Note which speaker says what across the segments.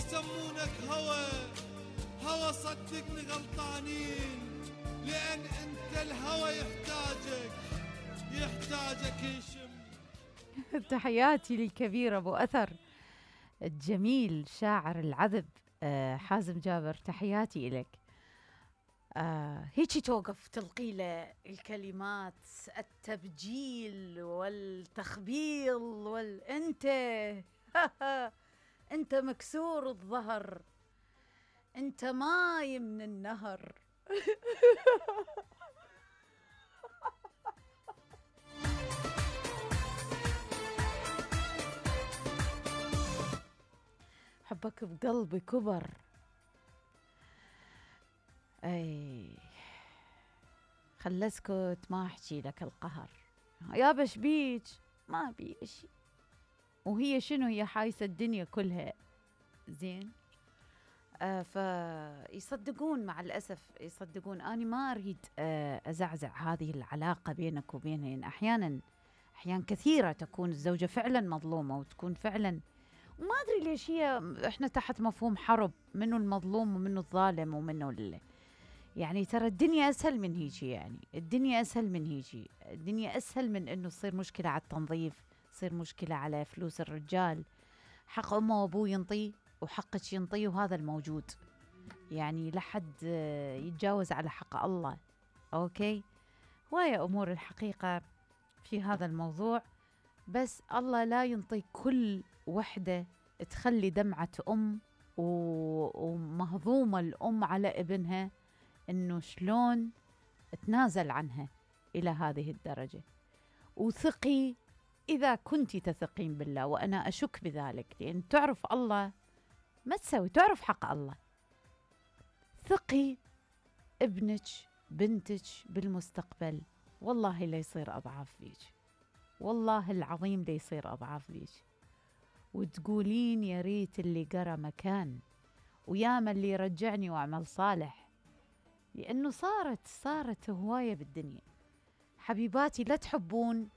Speaker 1: يسمونك هوى هوى، صدقني غلطانين، لأن أنت الهوى يحتاجك يشم.
Speaker 2: تحياتي للكبير أبو أثر الجميل شاعر العذب حازم جابر، تحياتي إليك. هيجي توقف تلقي له الكلمات، التبجيل والتخبيل أنت مكسور الظهر، أنت ماي من النهر. حبك بقلبي كبر. اي خل اسكت ما احكي لك القهر، يا بشبيك ما بي شي، وهي شنو هي حايسه الدنيا كلها زين. فيصدقون مع الاسف، يصدقون. انا ما اريد ازعزع هذه العلاقه بينك وبينه، يعني احيان كثيره تكون الزوجه فعلا مظلومه، وتكون فعلا وما ادري ليش هي احنا تحت مفهوم حرب، منو المظلوم ومنو الظالم ومنو يعني ترى الدنيا اسهل من هيجي، يعني الدنيا اسهل من هيجي، الدنيا اسهل من انه تصير مشكله على التنظيف، تصير مشكله على فلوس الرجال. حق امه وابوه ينطيه وحقك ينطيه، وهذا الموجود، يعني لحد يتجاوز على حق الله. اوكي، وهي امور الحقيقه في هذا الموضوع، بس الله لا ينطي كل وحده تخلي دمعه ام ومهضومه الام على ابنها انه شلون تنازل عنها الى هذه الدرجه. وثقي اذا كنت تثقين بالله، وانا اشك بذلك، لان تعرف الله ما تسوي، تعرف حق الله. ثقي ابنك بنتك بالمستقبل، والله لا يصير اضعاف بيك، والله العظيم لا يصير اضعاف بيك، وتقولين يا ريت اللي قرى مكان، وياما اللي يرجعني واعمل صالح، لأنه صارت هواية بالدنيا. حبيباتي لا تحبون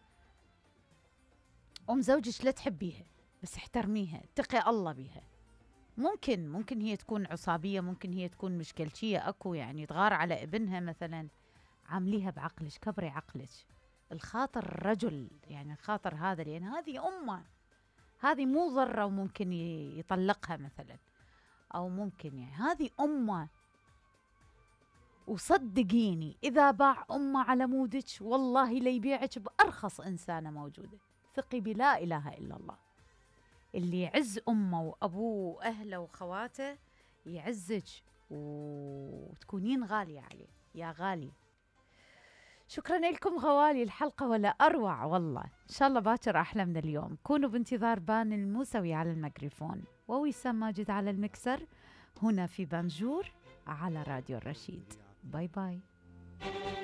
Speaker 2: أم زوجك، لا تحبيها، بس احترميها، اتقي الله بيها. ممكن هي تكون عصابية، ممكن هي تكون مشكلشية، أكو يعني تغار على ابنها مثلا، عامليها بعقلك، كبري عقلك، الخاطر الرجل، يعني الخاطر هذا، لأن هذه أمه، هذه مو ضرة وممكن يطلقها مثلا، أو ممكن يعني هذه أمه. وصدقيني إذا باع أمه على مودك والله ليبيعك بأرخص إنسانة موجودة. ثقي بلا إله إلا الله، اللي يعز أمه وأبوه وأهله وخواته يعزك وتكونين غالية عليه يا غالي. شكرا لكم غوالي، الحلقة ولا أروع والله، إن شاء الله باكر أحلى من اليوم. كونوا بانتظار بان الموسوي على الميكروفون ووسام ماجد على المكسر، هنا في بانجور على راديو الرشيد. باي باي.